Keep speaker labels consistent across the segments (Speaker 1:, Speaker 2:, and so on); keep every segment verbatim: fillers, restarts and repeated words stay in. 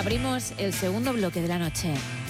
Speaker 1: Abrimos el segundo bloque de la noche.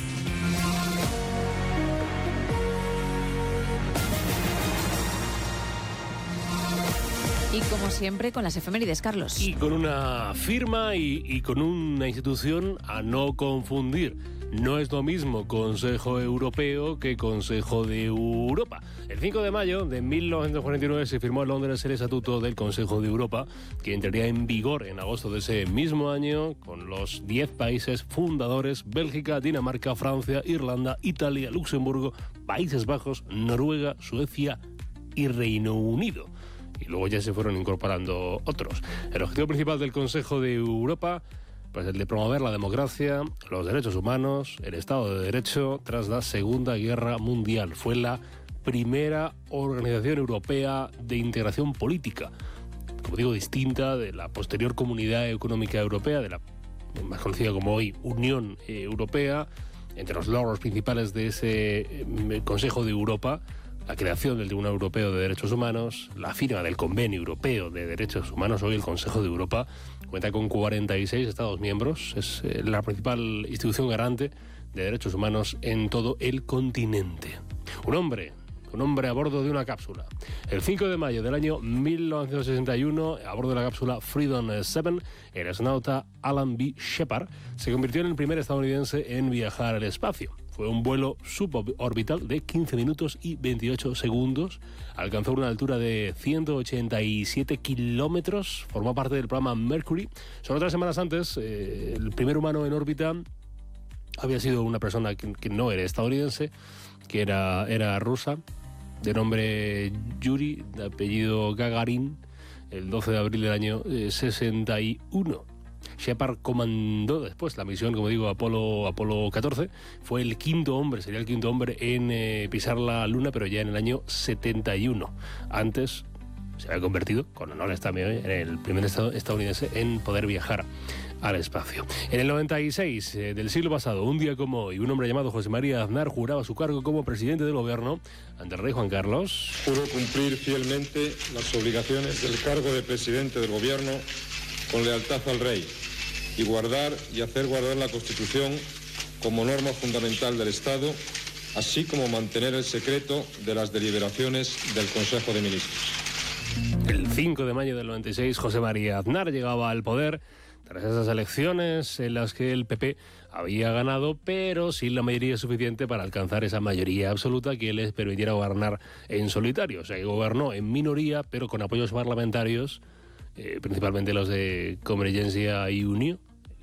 Speaker 1: Y como siempre, con las efemérides, Carlos.
Speaker 2: Y con una firma y, y con una institución a no confundir. No es lo mismo Consejo Europeo que Consejo de Europa. El cinco de mayo de mil novecientos cuarenta y nueve se firmó en Londres el Estatuto del Consejo de Europa, que entraría en vigor en agosto de ese mismo año con los diez países fundadores: Bélgica, Dinamarca, Francia, Irlanda, Italia, Luxemburgo, Países Bajos, Noruega, Suecia y Reino Unido. Y luego ya se fueron incorporando otros. El objetivo principal del Consejo de Europa, pues el de promover la democracia, los derechos humanos, el Estado de Derecho tras la Segunda Guerra Mundial. Fue la primera organización europea de integración política, como digo, distinta de la posterior Comunidad Económica Europea, de la más conocida como hoy Unión Europea. Entre los logros principales de ese Consejo de Europa, la creación del Tribunal Europeo de Derechos Humanos, la firma del Convenio Europeo de Derechos Humanos. Hoy el Consejo de Europa cuenta con cuarenta y seis Estados miembros, es la principal institución garante de derechos humanos en todo el continente. Un hombre, un hombre a bordo de una cápsula. El cinco de mayo del año mil novecientos sesenta y uno, a bordo de la cápsula Freedom siete, el astronauta Alan B. Shepard se convirtió en el primer estadounidense en viajar al espacio. Fue un vuelo suborbital de quince minutos y veintiocho segundos. Alcanzó una altura de ciento ochenta y siete kilómetros. Formó parte del programa Mercury. Solo tres semanas antes, eh, el primer humano en órbita había sido una persona que, que no era estadounidense, que era, era rusa, de nombre Yuri, de apellido Gagarin, el doce de abril del año eh, sesenta y uno. Shepard comandó después la misión, como digo, Apolo, Apolo catorce. Fue el quinto hombre, sería el quinto hombre en eh, pisar la Luna, pero ya en el año setenta y uno. Antes se había convertido, con honores también, en el primer estadounidense en poder viajar al espacio. En el noventa y seis eh, del siglo pasado, un día como hoy, un hombre llamado José María Aznar juraba su cargo como presidente del gobierno ante el rey Juan Carlos.
Speaker 3: Juro cumplir fielmente las obligaciones del cargo de presidente del gobierno con lealtad al rey y guardar y hacer guardar la Constitución como norma fundamental del Estado, así como mantener el secreto de las deliberaciones del Consejo de Ministros.
Speaker 2: El cinco de mayo del noventa y seis, José María Aznar llegaba al poder tras esas elecciones en las que el P P había ganado, pero sin la mayoría suficiente para alcanzar esa mayoría absoluta que les permitiera gobernar en solitario. O sea, que gobernó en minoría, pero con apoyos parlamentarios, eh, principalmente los de Convergencia y Unió,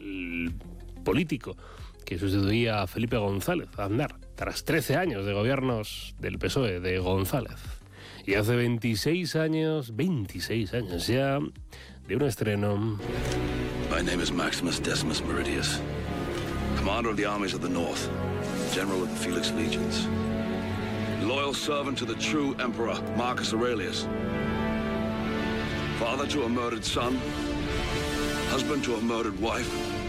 Speaker 2: el político que sustituía a Felipe González, Aznar, tras trece años de gobiernos del P S O E de González. Y hace veintiséis años, veintiséis años ya, de un estreno.
Speaker 4: My name is Maximus Decimus Meridius, commander of the armies of the North, general of the Felix Legions, loyal servant to the true emperor Marcus Aurelius, father to a murdered son, husband to a murdered wife,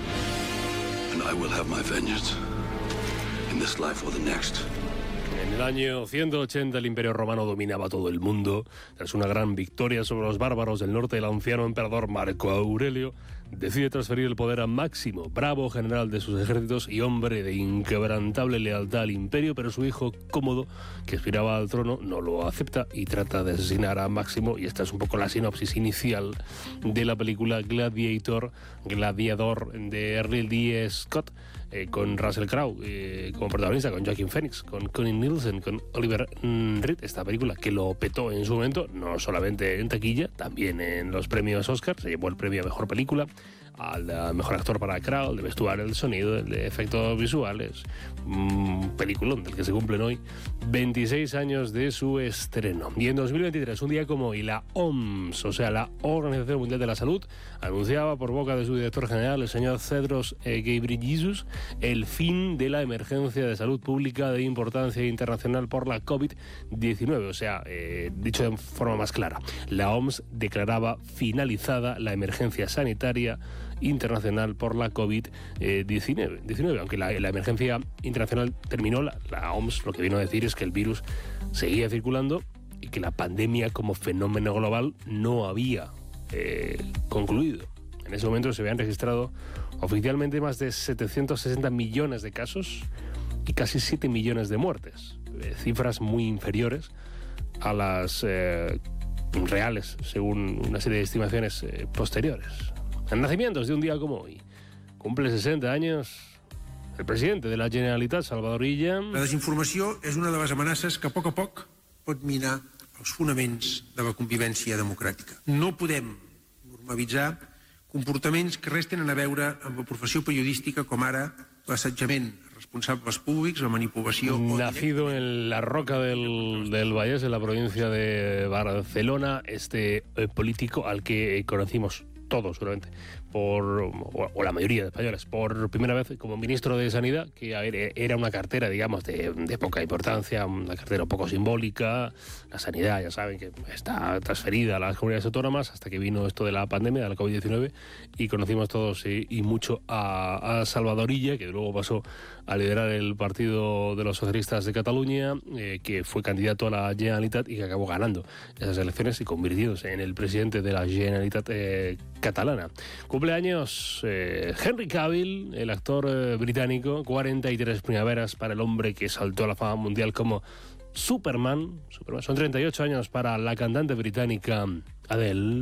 Speaker 4: and I will have my vengeance in this life or the next.
Speaker 2: En el año ciento ochenta el Imperio Romano dominaba todo el mundo. Tras una gran victoria sobre los bárbaros del norte, el anciano emperador Marco Aurelio decide transferir el poder a Máximo, bravo general de sus ejércitos y hombre de inquebrantable lealtad al imperio, pero su hijo Cómodo, que aspiraba al trono, no lo acepta y trata de asesinar a Máximo. Y esta es un poco la sinopsis inicial de la película Gladiator, Gladiador, de Ridley Scott, eh, con Russell Crowe eh, como protagonista, con Joaquin Phoenix, con Connie Nielsen, con Oliver Reed. Esta película que lo petó en su momento, no solamente en taquilla, también en los premios Oscar. Se llevó el premio a Mejor Película, al mejor actor para Crowe, el de vestuario, el sonido, el de efectos visuales. Un peliculón del que se cumplen hoy veintiséis años de su estreno. Y en dos mil veintitrés, un día como hoy, la O M S, o sea, la Organización Mundial de la Salud, anunciaba por boca de su director general, el señor Tedros Ghebreyesus, el fin de la emergencia de salud pública de importancia internacional por la COVID diecinueve. O sea, eh, dicho de forma más clara, la O M S declaraba finalizada la emergencia sanitaria internacional por la COVID diecinueve. Aunque la, la emergencia internacional terminó, la, la O M S lo que vino a decir es que el virus seguía circulando y que la pandemia como fenómeno global no había eh, concluido. En ese momento se habían registrado oficialmente más de setecientos sesenta millones de casos y casi siete millones de muertes, eh, cifras muy inferiores a las eh, reales, según una serie de estimaciones eh, posteriores. En nacimientos de un día como hoy, cumple sesenta años el presidente de la Generalitat, Salvador Illa.
Speaker 5: La desinformació és una de les amenaces que a poc a poc pot minar els fonaments de la convivència democràtica. No podem normalitzar comportaments que res tenen a veure amb la professió periodística, com ara l'assetjament a responsables públics, la manipulació...
Speaker 2: Nacido en la Roca del, del Vallès, en la provincia de Barcelona, este eh, político al que conocimos todos, seguramente, por, o, o la mayoría de españoles, por primera vez como ministro de Sanidad, que a ver, era una cartera, digamos, de, de poca importancia, una cartera un poco simbólica. La sanidad, ya saben, que está transferida a las comunidades autónomas hasta que vino esto de la pandemia, de la COVID diecinueve, y conocimos todos y, y mucho a, a Salvador Illa, que luego pasó a liderar el Partido de los Socialistas de Cataluña, eh, que fue candidato a la Generalitat y que acabó ganando esas elecciones y convirtiéndose en el presidente de la Generalitat eh, catalana. Cumpleaños eh, Henry Cavill, el actor eh, británico, cuarenta y tres primaveras para el hombre que saltó a la fama mundial como Superman. Superman. Son treinta y ocho años para la cantante británica Adele.